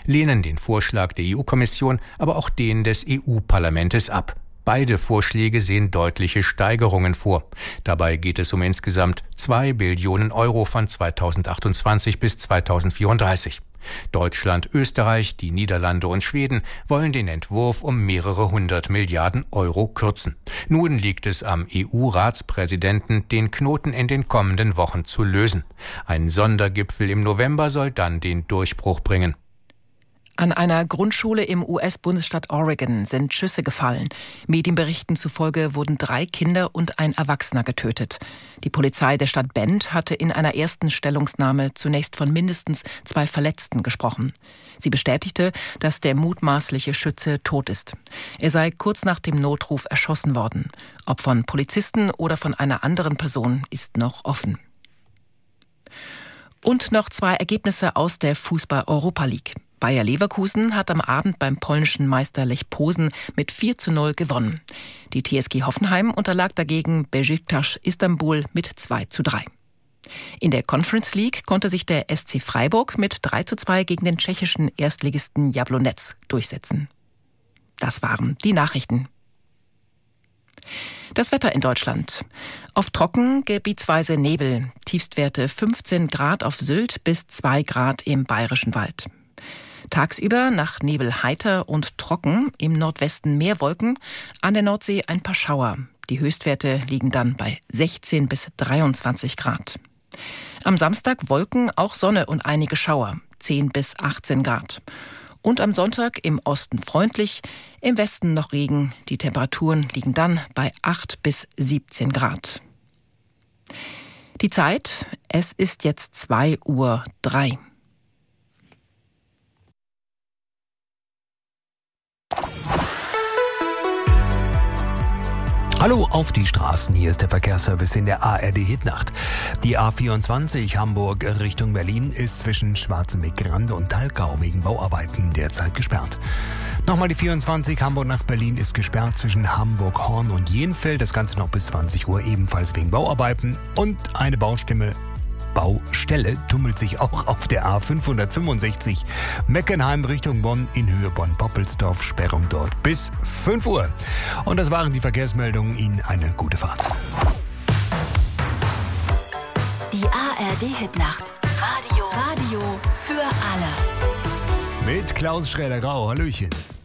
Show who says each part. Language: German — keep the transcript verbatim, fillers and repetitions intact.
Speaker 1: lehnen den Vorschlag der E U-Kommission, aber auch den des E U-Parlamentes ab. Beide Vorschläge sehen deutliche Steigerungen vor. Dabei geht es um insgesamt zwei Billionen Euro von zweitausendachtundzwanzig bis zweitausendvierunddreißig. Deutschland, Österreich, die Niederlande und Schweden wollen den Entwurf um mehrere hundert Milliarden Euro kürzen. Nun liegt es am E U-Ratspräsidenten, den Knoten in den kommenden Wochen zu lösen. Ein Sondergipfel im November soll dann den Durchbruch bringen.
Speaker 2: An einer Grundschule im U S-Bundesstaat Oregon sind Schüsse gefallen. Medienberichten zufolge wurden drei Kinder und ein Erwachsener getötet. Die Polizei der Stadt Bend hatte in einer ersten Stellungnahme zunächst von mindestens zwei Verletzten gesprochen. Sie bestätigte, dass der mutmaßliche Schütze tot ist. Er sei kurz nach dem Notruf erschossen worden. Ob von Polizisten oder von einer anderen Person ist noch offen. Und noch zwei Ergebnisse aus der Fußball-Europa League. Bayer Leverkusen hat am Abend beim polnischen Meister Lech Posen mit vier zu null gewonnen. Die T S G Hoffenheim unterlag dagegen Beşiktaş Istanbul mit zwei zu drei. In der Conference League konnte sich der S C Freiburg mit drei zu zwei gegen den tschechischen Erstligisten Jablonec durchsetzen. Das waren die Nachrichten. Das Wetter in Deutschland. Oft trocken, gebietsweise Nebel. Tiefstwerte fünfzehn Grad auf Sylt bis zwei Grad im Bayerischen Wald. Tagsüber nach Nebel heiter und trocken, im Nordwesten mehr Wolken, an der Nordsee ein paar Schauer. Die Höchstwerte liegen dann bei sechzehn bis dreiundzwanzig Grad. Am Samstag Wolken, auch Sonne und einige Schauer, zehn bis achtzehn Grad. Und am Sonntag im Osten freundlich, im Westen noch Regen. Die Temperaturen liegen dann bei acht bis siebzehn Grad. Die Zeit, es ist jetzt zwei Uhr drei.
Speaker 3: Hallo auf die Straßen, hier ist der Verkehrsservice in der A R D-Hitnacht. Die A vierundzwanzig Hamburg Richtung Berlin ist zwischen Schwarzenbeck-Grande und Talkau wegen Bauarbeiten derzeit gesperrt. Nochmal die vierundzwanzig Hamburg nach Berlin ist gesperrt zwischen Hamburg-Horn und Jenfeld. Das Ganze noch bis zwanzig Uhr ebenfalls wegen Bauarbeiten. Und eine Baustelle, Baustelle tummelt sich auch auf der A fünfhundertfünfundsechzig Meckenheim Richtung Bonn in Höhe Bonn-Poppelsdorf. Sperrung dort bis fünf Uhr. Und das waren die Verkehrsmeldungen. Ihnen eine gute Fahrt.
Speaker 4: Die A R D-Hitnacht. Radio. Radio für alle.
Speaker 3: Mit Klaus Schräder-Grau. Hallöchen.